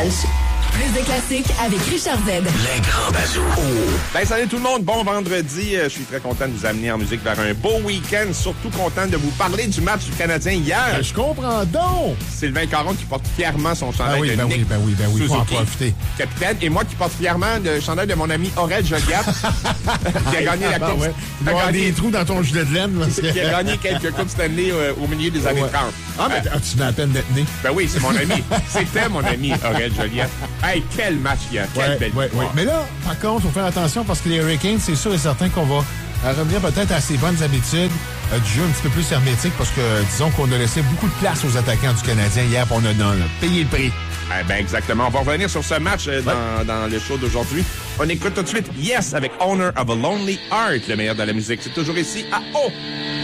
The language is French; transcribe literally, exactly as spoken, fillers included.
Lunch. Plus de classiques avec Richard Z. Les grands bazous. Oh. Ben, salut tout le monde. Bon vendredi. Je suis très content de vous amener en musique vers un beau week-end. Surtout content de vous parler du match du Canadien hier. Ben, je comprends donc. Sylvain Caron qui porte fièrement son chandail ben oui, de ben Nick oui, ben oui, ben oui, faut en profiter. Capitaine. Et moi qui porte fièrement le chandail de mon ami Aurel Joliat. qui a gagné la ah, coupe. Ouais. Il doit y avoir des trous dans ton gilet de laine. Parce que... qui a gagné quelques coupes Stanley euh, au milieu des années ouais. trente. Ah, mais euh, tu n'as à peine d'être né. Ben oui, c'est mon ami. C'était mon ami Aurel Joliat. Hey, quel match hier. Quelle ouais, belle ouais, ouais. Mais là, par contre, il faut faire attention parce que les Hurricanes, c'est sûr et certain qu'on va revenir peut-être à ses bonnes habitudes euh, du jeu un petit peu plus hermétique parce que disons qu'on a laissé beaucoup de place aux attaquants du Canadien hier pour on a, on a payé le prix. Eh ben exactement. On va revenir sur ce match euh, dans, ouais. dans le show d'aujourd'hui. On écoute tout de suite Yes avec Owner of a Lonely Heart, le meilleur de la musique. C'est toujours ici à O.